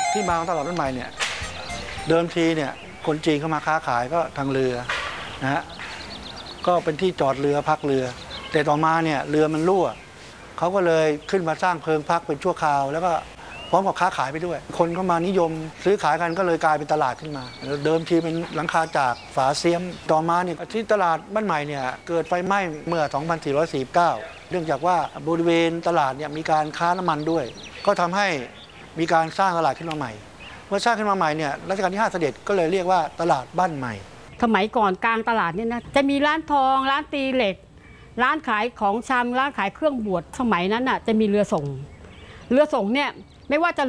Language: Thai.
ที่มาของตลาดบ้านใหม่เนี่ยเดิมทีเนี่ยคนจีนเข้ามาค้าขายก็ทางเรือนะฮะก็เป็นที่จอดเรือพักเรือ แต่ต่อมาเนี่ยเรือมันรั่วเขาก็เลยขึ้นมาสร้างเพิงพักเป็นชั่วคราวแล้วก็พร้อมกับค้าขายไปด้วย คนก็มานิยมซื้อขายกันก็เลยกลายเป็นตลาดขึ้นมาเดิมทีเป็นหลังคาจากฝาเสียมต่อมาเนี่ยที่ตลาดบ้านใหม่เนี่ยเกิดไฟไหม้เมื่อ 2449 เนื่องจากว่าบริเวณตลาดเนี่ยมีการค้าน้ำมันด้วยก็ทำให้มีการสร้างตลาดขึ้นมาใหม่เมื่อสร้างขึ้นมาใหม่เนี่ยรัชกาลที่ 5เสด็จก็เลยเรียกว่าตลาดบ้านใหม่สมัยก่อนกลางตลาดเนี่ยนะจะมีร้านทองร้านตีเหล็กร้านขายของชำร้านขายเครื่องบวชสมัยนั้นน่ะจะมีเรือส่งเนี่ยไม่ว่าจะ